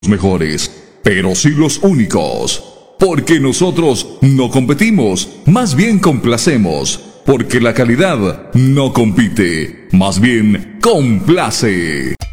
mejores, pero sí los únicos. Porque nosotros no competimos, más bien complacemos. Porque la calidad no compite, más bien complace.